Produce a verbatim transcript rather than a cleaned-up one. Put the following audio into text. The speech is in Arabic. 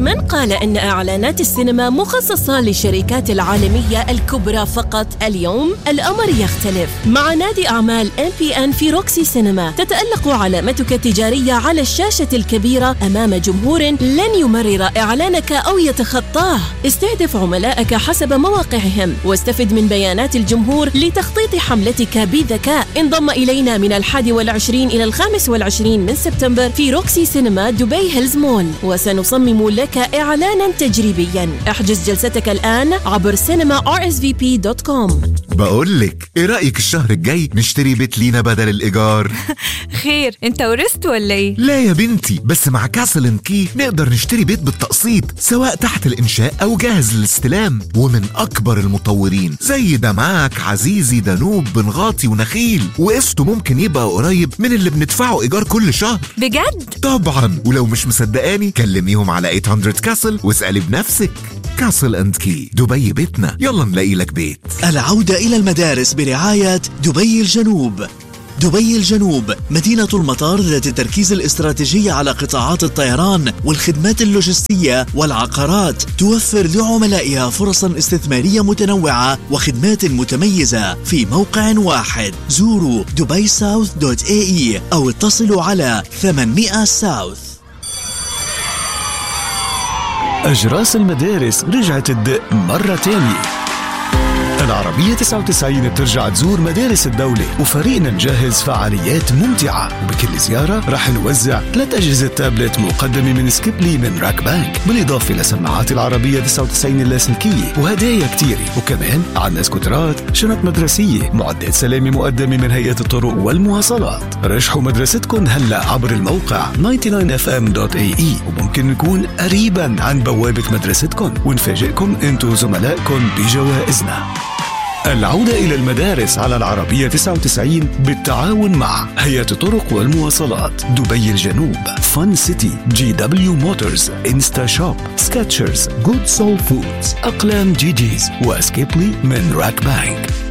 من قال أن إعلانات السينما مخصصة للشركات العالمية الكبرى فقط؟ اليوم الأمر يختلف. مع نادي أعمال إم بي إن في روكسي سينما تتألق علامتك التجارية على الشاشة الكبيرة أمام جمهور لن يمرر إعلانك أو يتخطاه. استهدف عملائك حسب مواقعهم واستفد من بيانات الجمهور لتخطيط حملتك بذكاء. انضم إلينا من الحادي والعشرين إلى الخامس والعشرين من سبتمبر في روكسي سينما دبي هيلز مول، وسنصمم لك إعلانا تجريبيا. احجز جلستك الآن عبر سينما آر إس في بي دوت كوم. بقولك ايه رأيك الشهر الجاي نشتري بيت لينا بدل الإيجار؟ خير، انت ورثت ولا ايه؟ لا يا بنتي، بس مع كاسل اند كي نقدر نشتري بيت بالتقسيط سواء تحت الإنشاء أو جاهز للاستلام، ومن أكبر المطورين زي دمعاك، عزيزي، دانوب، بنغاطي ونخيل، وقسطه ممكن يبقى قريب من اللي بندفعه إيجار كل شهر. بجد؟ طبعا، ولو مش مصدقاني كلميهم على ثمانمية كاسل واسألي بنفسك. كاسل اند كي، دبي بيتنا، يلا نلاقي لك بيت. العودة إلى المدارس برعاية دبي الجنوب. دبي الجنوب مدينة المطار ذات التركيز الاستراتيجي على قطاعات الطيران والخدمات اللوجستية والعقارات، توفر لعملائها فرصا استثمارية متنوعة وخدمات متميزة في موقع واحد. زوروا دبي ساوث دوت اي اي أو اتصلوا على ثمانمئة ساوث. أجراس المدارس رجعت تدق مرة تانية. العربية تسعة وتسعين بترجع تزور مدارس الدولة، وفريقنا نجهز فعاليات ممتعة، وبكل زيارة رح نوزع ثلاث أجهزة تابلت مقدمة من سكيبلي من راك بانك، بالإضافة لسماعات العربية تسعة وتسعين اللاسلكية وهدايا كتيرة، وكمان عنا سكوترات، شنط مدرسية، معدات سلامة مقدمة من هيئة الطرق والمواصلات. رشحوا مدرستكم هلأ عبر الموقع تسعة وتسعين إف إم دوت إيه إي، وممكن نكون قريبا عن بوابة مدرستكم ونفاجئكم انتو زملائكم بجوائزنا. العودة إلى المدارس على العربية تسعة وتسعين بالتعاون مع هيئة الطرق والمواصلات، دبي الجنوب، فن سيتي، جي دبليو موتورز، انستا شوب، سكاتشرز، جود سول فودز، أقلام جي جيز، واسكيبلي من راك بانك.